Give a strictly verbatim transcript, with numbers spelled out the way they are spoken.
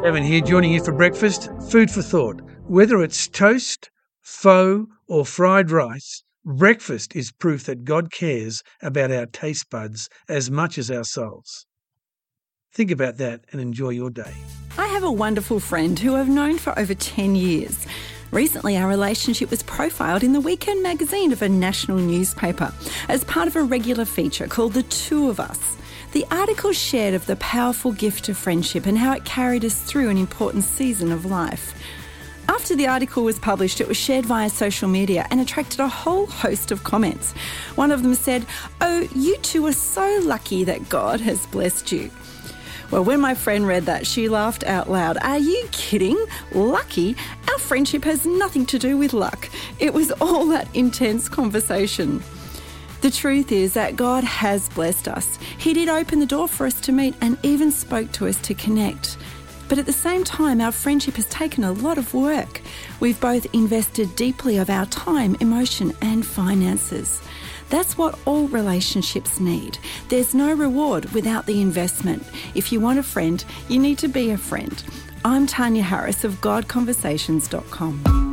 Evan here, joining you for breakfast. Food for thought. Whether it's toast, pho, or fried rice, breakfast is proof that God cares about our taste buds as much as our souls. Think about that and enjoy your day. I have a wonderful friend who I've known for over ten years. Recently, our relationship was profiled in the weekend magazine of a national newspaper as part of a regular feature called The Two of Us. The article shared of the powerful gift of friendship and how it carried us through an important season of life. After the article was published, it was shared via social media and attracted a whole host of comments. One of them said, "Oh, you two are so lucky that God has blessed you." Well, when my friend read that, she laughed out loud. "Are you kidding? Lucky? Our friendship has nothing to do with luck." It was all that intense conversation. The truth is that God has blessed us. He did open the door for us to meet and even spoke to us to connect. But at the same time, our friendship has taken a lot of work. We've both invested deeply of our time, emotion, and finances. That's what all relationships need. There's no reward without the investment. If you want a friend, you need to be a friend. I'm Tanya Harris of God Conversations dot com.